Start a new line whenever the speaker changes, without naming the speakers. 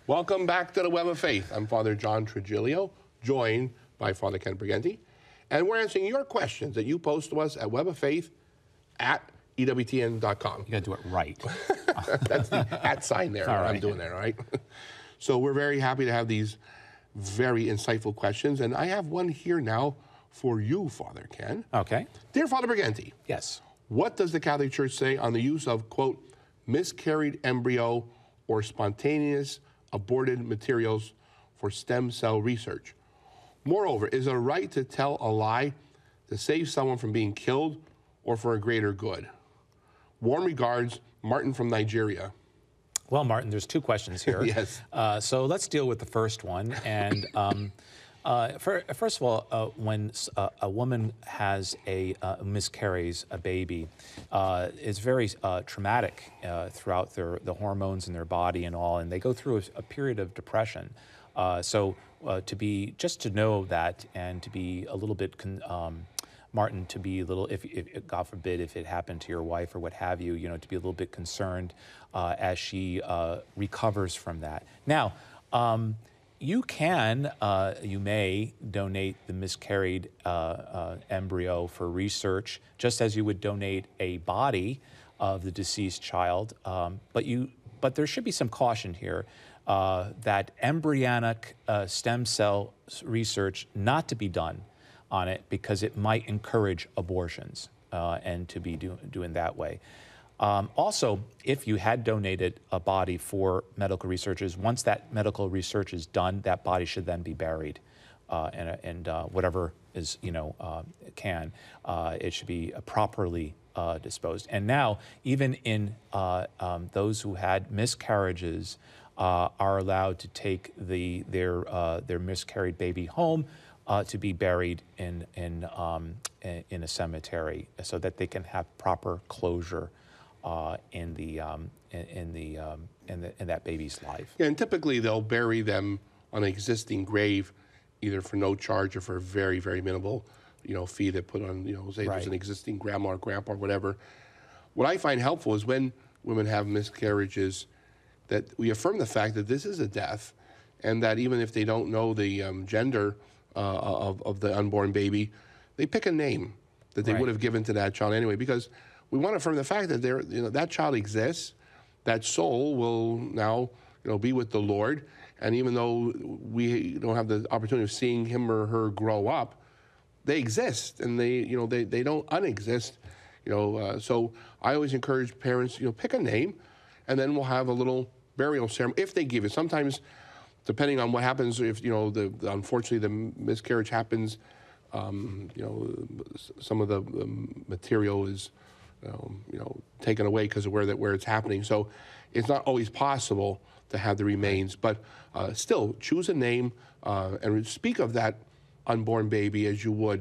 Welcome back to the Web of Faith. I'm Father John Trigilio, joined by Father Ken Briganti, and we're answering your questions that you post to us at weboffaith@ewtn.com.
You got to do it right.
That's the @ sign there.
All right.
I'm doing that, all right? So we're very happy to have these very insightful questions, and I have one here now for you, Father Ken.
Okay.
Dear Father Briganti,
Yes.
what does the Catholic Church say on the use of, quote, miscarried embryo or spontaneous aborted materials for stem cell research? Moreover, is it a right to tell a lie to save someone from being killed or for a greater good? Warm regards, Martin from Nigeria.
Well, Martin, there's two questions here.
Yes.
So let's deal with the first one. And first of all, when a woman has miscarries a baby, it's very traumatic throughout the hormones in their body and all, and they go through a period of depression. So just to know that and to be a little bit, Martin, to be a little, if God forbid, if it happened to your wife or what have you, to be a little bit concerned as she recovers from that. Now, you may donate the miscarried embryo for research, just as you would donate a body of the deceased child. But there should be some caution here that embryonic stem cell research not to be done on it because it might encourage abortions and to be doing that way. Also, if you had donated a body for medical researches, once that medical research is done, that body should then be buried, and whatever is it should be properly disposed. And now, even in those who had miscarriages, are allowed to take their miscarried baby home to be buried in a cemetery, so that they can have proper closure in that baby's life.
Yeah, and typically they'll bury them on an existing grave, either for no charge or for a very, very minimal, fee they put on, say
Right.
there's an existing grandma or grandpa or whatever. What I find helpful is when women have miscarriages, that we affirm the fact that this is a death, and that even if they don't know the gender of the unborn baby, they pick a name that they
Right.
would have given to that child anyway, because we want to affirm the fact that that child exists, that soul will now be with the Lord, and even though we don't have the opportunity of seeing him or her grow up, they exist, and they don't unexist. So I always encourage parents, pick a name, and then we'll have a little burial ceremony if they give it. Sometimes, depending on what happens, if unfortunately the miscarriage happens, some of the material is taken away because of where it's happening. So it's not always possible to have the remains, but still choose a name and speak of that unborn baby as you would